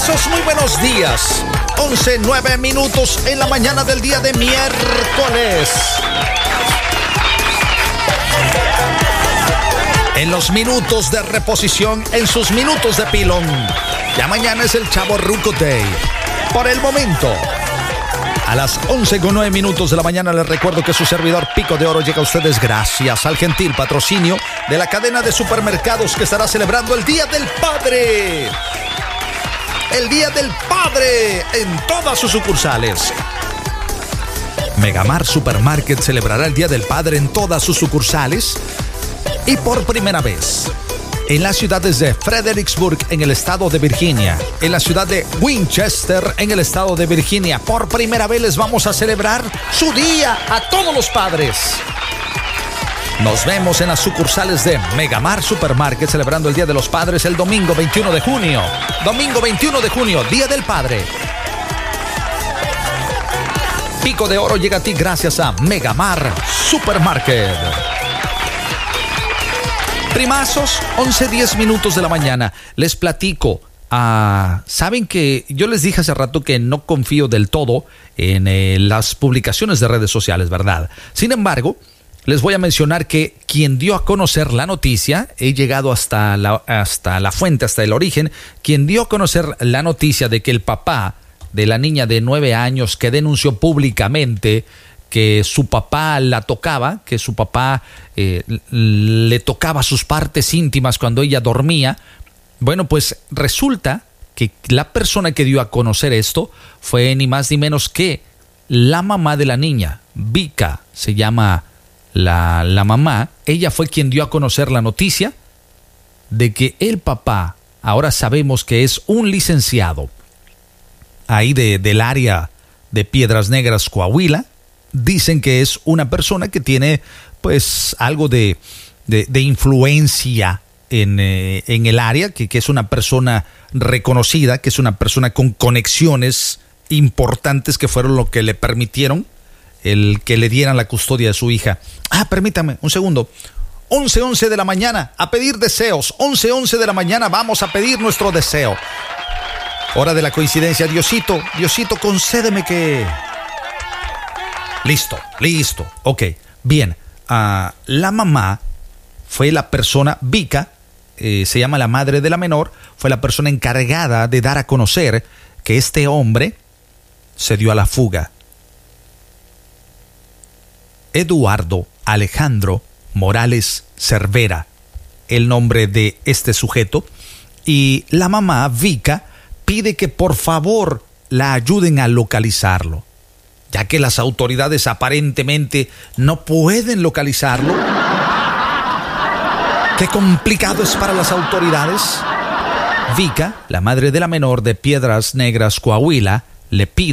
Preciosos, muy buenos días. 11:09 en la mañana del día de miércoles. En los minutos de reposición, en sus minutos de pilón. Ya mañana es el Chavorruco Day. Por el momento, a las 11:09 de la mañana, les recuerdo que su servidor Pico de Oro llega a ustedes gracias al gentil patrocinio de la cadena de supermercados que estará celebrando el Día del Padre. El Día del Padre en todas sus sucursales. Megamar Supermarket celebrará el Día del Padre en todas sus sucursales y por primera vez en las ciudades de Fredericksburg, en el estado de Virginia, en la ciudad de Winchester, en el estado de Virginia, por primera vez les vamos a celebrar su día a todos los padres. Nos vemos en las sucursales de Megamar Supermarket celebrando el Día de los Padres el domingo 21 de junio. Domingo 21 de junio, Día del Padre. Pico de Oro llega a ti gracias a Megamar Supermarket. Primazos, 11:10 de la mañana. Les platico. Saben que yo les dije hace rato que no confío del todo en las publicaciones de redes sociales, ¿verdad? Sin embargo, les voy a mencionar que quien dio a conocer la noticia, he llegado hasta la fuente, hasta el origen, quien dio a conocer la noticia de que el papá de la niña de 9 años que denunció públicamente que su papá la tocaba, que su papá le tocaba sus partes íntimas cuando ella dormía. Bueno, pues resulta que la persona que dio a conocer esto fue ni más ni menos que la mamá de la niña. Vika se llama la mamá. Ella fue quien dio a conocer la noticia de que el papá, ahora sabemos que es un licenciado ahí del área de Piedras Negras, Coahuila. Dicen que es una persona que tiene pues algo de influencia en el área, que es una persona reconocida, que es una persona con conexiones importantes que fueron lo que le permitieron el que le dieran la custodia de su hija. Permítame un segundo. 11:11 de la mañana, a pedir deseos. 11:11 de la mañana, vamos a pedir nuestro deseo. Hora de la coincidencia. Diosito, concédeme que... Listo. Ok, bien. La mamá fue la persona, Vika, se llama la madre de la menor, fue la persona encargada de dar a conocer que este hombre se dio a la fuga. Eduardo Alejandro Morales Cervera, el nombre de este sujeto, y la mamá, Vika, pide que por favor la ayuden a localizarlo, ya que las autoridades aparentemente no pueden localizarlo. Qué complicado es para las autoridades. Vika, la madre de la menor de Piedras Negras, Coahuila, le pide